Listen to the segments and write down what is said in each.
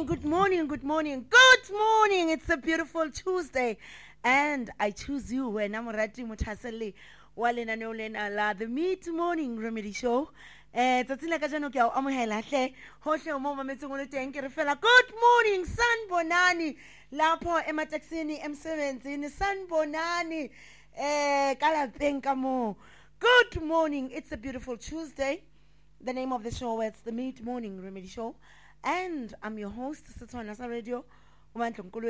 good morning, good morning, good morning. It's a beautiful Tuesday. And I choose you when I'm Rati Mutasali. Walena Nolena La, the Mid Morning Remedy Show. Tatsila Kajano Kya Amuhela, Hosho Moma Metsungolo Tankerfella. Good morning, San Bonani. Lapo Emataxini M17, San Bonani. Kalapenkamo. Good morning. It's a beautiful Tuesday. The name of the show is the Mid Morning Remedy Show. And I'm your host, Sitwana Radio. I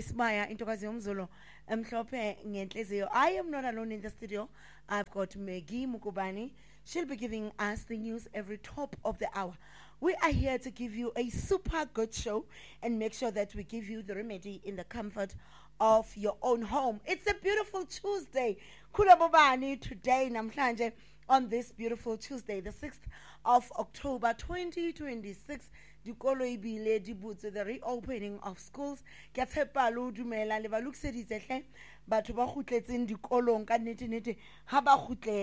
am not alone in the studio. I've got Maggie Mukubani. She'll be giving us the news every top of the hour. We are here to give you a super good show and make sure that we give you the remedy in the comfort of your own home. It's a beautiful Tuesday. Kulabobani today, Namhlanje, on this beautiful Tuesday, the 6th of October 2026. Dikolo ibile dibutse the reopening of schools ke tshepa lo dumela le ba lukseditse hle batho ba khutletseng dikolong ka nnete ha ba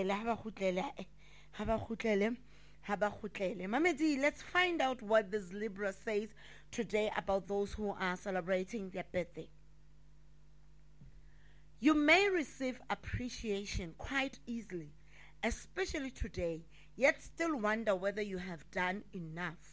khutlele Mamedi, let's find out what this Libra says today about those who are celebrating their birthday. You may receive appreciation quite easily, especially today, yet still wonder whether you have done enough.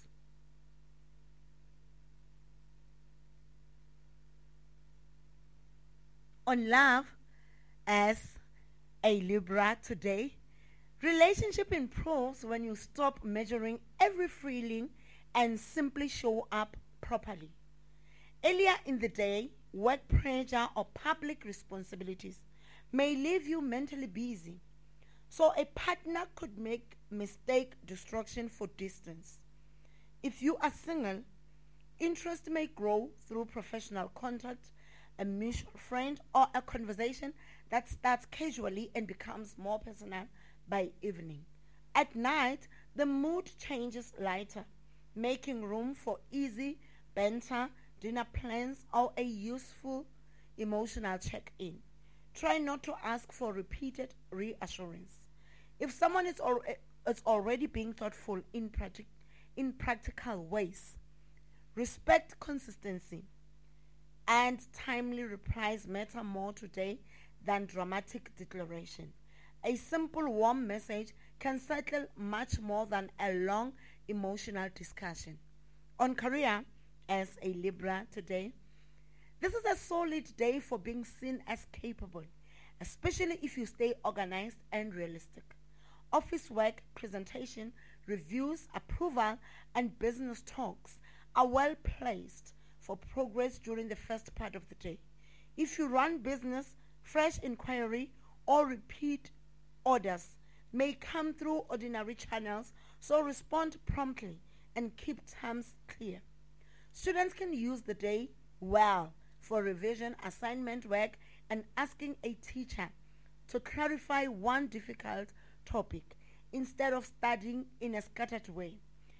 On love, as a Libra today, relationship improves when you stop measuring every feeling and simply show up properly. Earlier in the day, work pressure or public responsibilities may leave you mentally busy, so a partner could make mistake distraction for distance. If you are single, interest may grow through professional contact, a mutual friend, or a conversation that starts casually and becomes more personal by evening. At night, the mood changes lighter, making room for easy banter, dinner plans, or a useful emotional check-in. Try not to ask for repeated reassurance. If someone is already being thoughtful in practical ways, respect consistency, and timely replies matter more today than dramatic declaration. A simple warm message can settle much more than a long emotional discussion. On career, as a Libra today, this is a solid day for being seen as capable, especially if you stay organized and realistic. Office work, presentation, reviews, approval, and business talks are well placed for progress during the first part of the day. If you run business, fresh inquiry or repeat orders may come through ordinary channels, so respond promptly and keep terms clear. Students can use the day well for revision, assignment work, and asking a teacher to clarify one difficult topic instead of studying in a scattered way.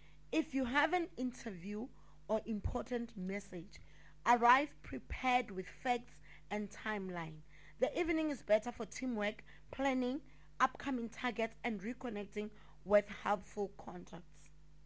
If you have an interview or important message, arrive prepared with facts and timeline. The evening is better for teamwork, planning, upcoming targets, and reconnecting with helpful contacts.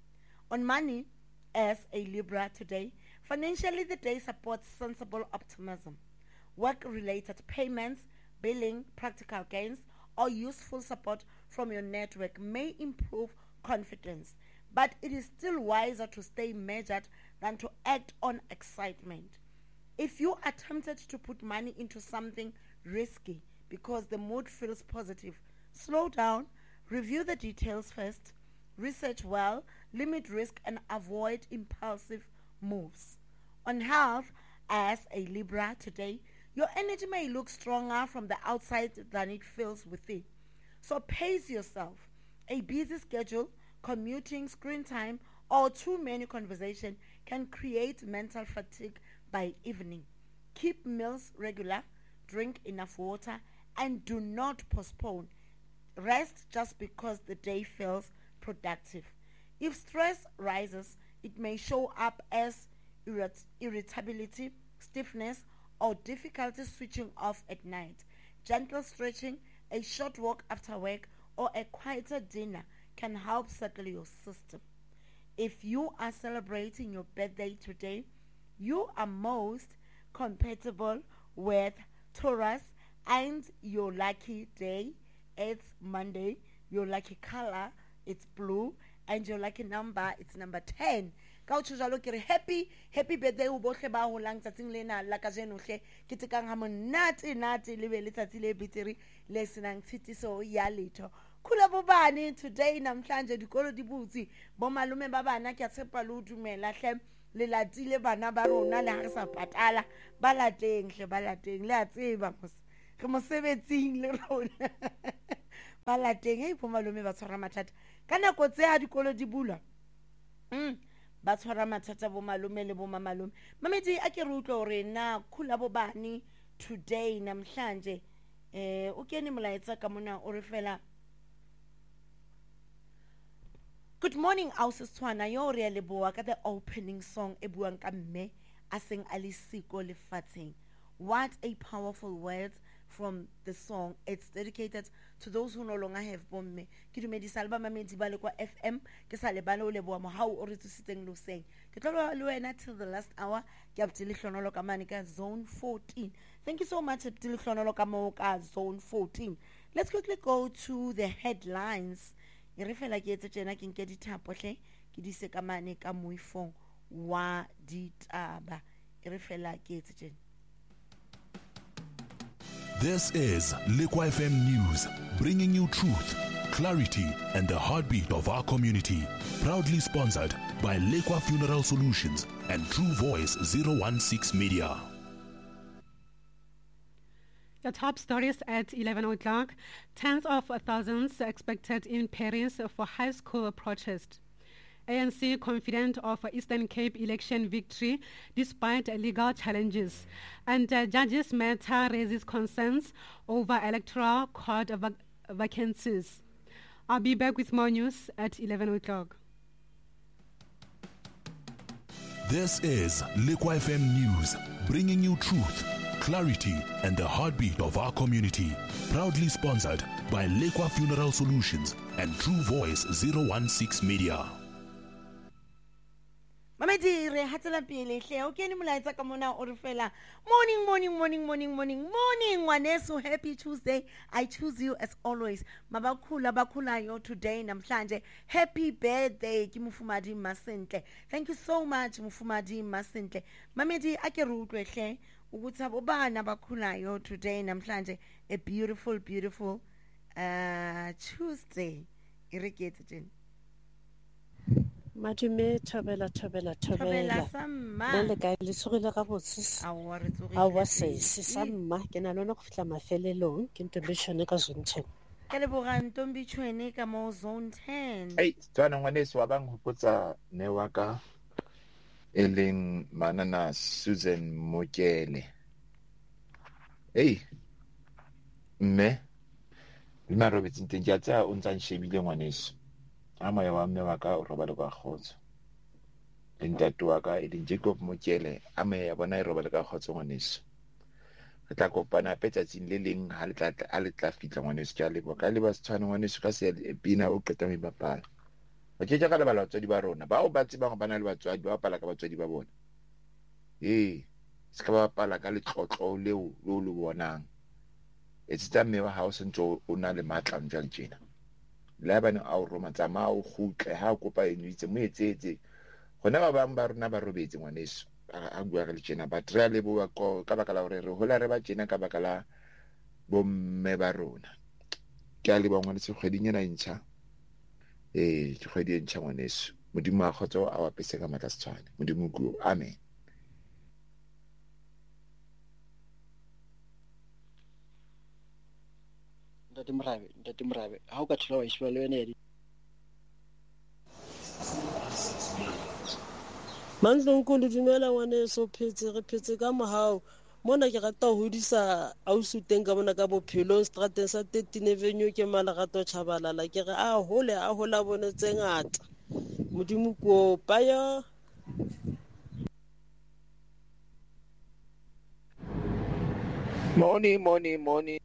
On money, as a Libra today, financially the day supports sensible optimism. Work-related payments, billing, practical gains, or useful support from your network may improve confidence, but it is still wiser to stay measured than to act on excitement. If you are tempted to put money into something risky because the mood feels positive, slow down, review the details first, research well, limit risk, and avoid impulsive moves. On health, as a Libra today, your energy may look stronger from the outside than it feels within. So pace yourself. A busy schedule, commuting, screen time, or too many conversations can create mental fatigue by evening. Keep meals regular, drink enough water, and do not postpone. Rest just because the day feels productive. If stress rises, it may show up as irritability, stiffness, or difficulty switching off at night. Gentle stretching, a short walk after work, or a quieter dinner can help settle your system. If you are celebrating your birthday today, you are most compatible with Taurus, and your lucky day, it's Monday. Your lucky color, it's blue, and your lucky number, it's number 10. Ka o tsholo ke re happy birthday o bohle ba ho lang tsatsing lena la ka jeno hle ke tsekang ha monate le be le tsatsi le bitiri le senang tshitiso ya letho. Khula bobane today namhlanje dikolo di butsi bo malume ba bana ke a tshepa lo dumela hle le latile bana ba rona le ha re sa patala ba lateng le a tseba mos re mosebetsing le rona ba lateng e bo malume ba tshwara mathata ka nako tse ha dikolo di bula ba tshwara mathata bo malume le bo mamalume. Mamedi a ke re utlwa hore na khula bobane today namhlanje o kene molaetsa ka mona o re fela good morning Ausiswana yo re le boa ka the opening song e buang ka mme a seng a le siko lefatsheng. What a powerful words from the song. It's dedicated to those who no longer have bomme. Ke dumedisa alba mamedi ba le kwa FM ke sa le bana o le boa mo ha o re tsitseng lo seng ke tlo le wena till the last hour ke abtile hlonolo ka mane ka zone 14. Thank you so much abtile hlonolo ka mo ka zone 14. Let's quickly go to the headlines. Re fela ke etse tsena ke nke dithapo hle ke di se ka mane ka moifong wa ditaba re fela ke etse tsena. This is Lekwa FM News, bringing you truth, clarity, and the heartbeat of our community. Proudly sponsored by Lekwa Funeral Solutions and True Voice 016 Media. The top stories at 11 o'clock. Tens of thousands expected in Paris for high school protest. ANC confident of Eastern Cape election victory despite legal challenges. And judges matter raises concerns over electoral court vacancies. I'll be back with more news at 11 o'clock. This is Lekwa FM News, bringing you truth, clarity, and the heartbeat of our community. Proudly sponsored by Lekwa Funeral Solutions and True Voice 016 Media. Mamedi re hatela pele hle o kene molaetsa ka mona o re fela morning ngwaneso, happy Tuesday. I choose you as always. Mabakhula yo today namhlanje. Happy birthday ki Mufumadi Masentle. Thank you so much Mufumadi Masentle. Mamedi ake re utlwe hle ukuthi abo bana bakhulayo today namhlanje, a beautiful Tuesday. Irekete tjena. Madume thobela Samma le ka le tsogile ga botse a re tsogile a wa se samma ke na lona go fitla mafelelong ke ntwe le tshone ka zone 10 ke le boganto mbitshwene ka mo zone 10. Hey, tswana ngwaneso wa bang hopotsa ne wa ka eleng manana Susan Mokele. Hey, mme le Robert Ntjatsa o ntsa nshebile ngwaneso. Ama ya wa mme wa ka o robala ka khotso. Le ntate wa ka e Jacob Mokele ama ya bona e robala ka khotso ngwaneso. Re tla kopana petsatsing le leng ha le tla fitla ngwaneso ke a lebo ka le ba tshwana ngwaneso ka se pina o qeta me bapala. Ba ke ja ka le bala batswadi ba rona ba o ba tseba go bana le batswadi ba bapala ka batswadi ba bona. Se ka ba bapala ka letlotlo leo lo bonang. It's time me wa house ntso o na le matla ntjang tjena. La bana a o roma tsama o gutle ha o kopa eno itse mo etsetse gona ba bang ba rona ba robetse ngwaneso a bua le tjena ba tra le bo ka baka la hore re hola re ba tjena ka baka la bomme ba rona. Ke a le ba ngwaneso kgweding ena ntjha ke kgwedi e ntjha ngwaneso. Modimo a khotso a wa pese ka matla setshwane. Modimo go amen. Ndati mrabe ha o ka thola wa ishwa le wena edi Mantlong dumela ngwaneso re phetse ka mohao mona ke rata ho hodisa ausu teng ka mona ka bophelo strateng sa 13 Avenue ke Malagato Chabalala ke re a hola bone tse ngata modimo ko paya. Morning.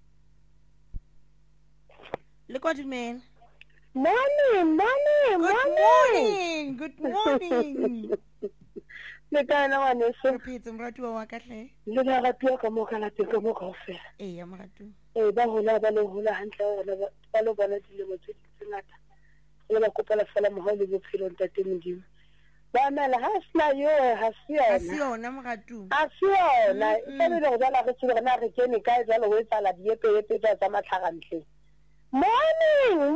Look what you mean. Morning. Good morning. le ka na ngwaneso re phetse moratuwa wa ka hle le ba ratuwa ka mo ka lapeng ka mo kaofela eya moratuwa ba hola ba le hola hantle hore ba lo bona dilemo tse ngata le ba kopela fela mohau le bophelo ntate Modimo ba mela ha sna yo ha siona moratuwa a siona e le go jala re tsile rena re kene ka jalo go tsala diepe tsa matlhagantle morning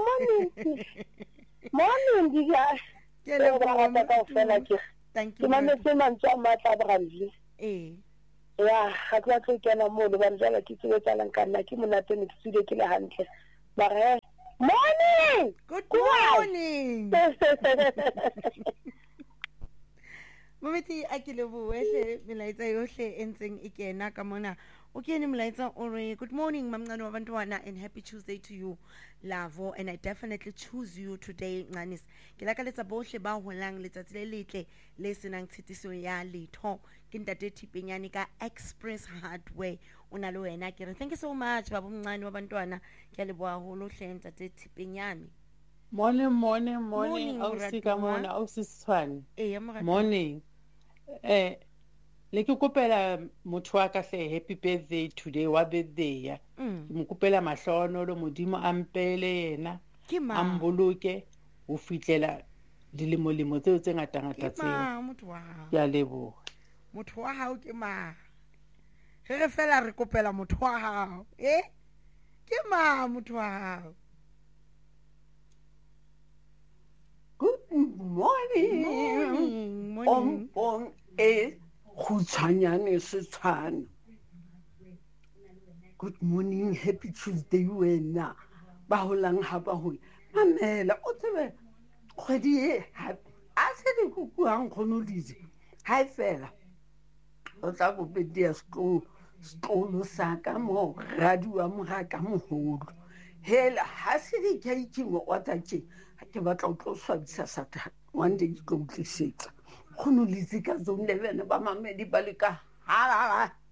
diga ke le ba ka fela ke thank ke you mametse mantwa matla brandle ya ga tla tlo kena mo le ba jala ke tswetsalang ka nna ke monate ne ke tsile ke le hantle ba re morning good morning Mometi a ke lebohe hle melaetsa yohle e ntseng e kena ka mona o kene melaetsa o re good morning mamncane wa bantwana and happy Tuesday to you Lavo, and I definitely choose you today Ncanis ke lakaletsa bohle ba holang letsatsi le letle le senang tshitiso ya letho ke ntate Thipenyane ka Express Hardware ona le wena ke re thank you so much baba mncane wa bantwana ke a leboha holo hle ntate Thipenyane morning ausika mona ausisitswane morning le ke kopela motho wa ka hle happy birthday today wa birthday ya mo kopela mahlono lo Modimo ampele yena amboloke o fitlela dilemo tseo tse ngata tseo motho wa hao ya leboha motho wa hao ke ma re fela re kopela motho wa hao ke ma motho wa hao good morning on e khutshwanyane setshwana good morning happy Tuesday wena ba holang ha ba hola mamela o tsebe kgwedi e happy a se di kukuang khonodize hai fela o tla go bedia skolo sa ka mo radio mo ga ka moholo hela ha se di kaitimo wa tsatshe ke batla o tlo swabisa sata one day go tlisetsa khonodize ka zone 11 ba mamedi ba le ka ha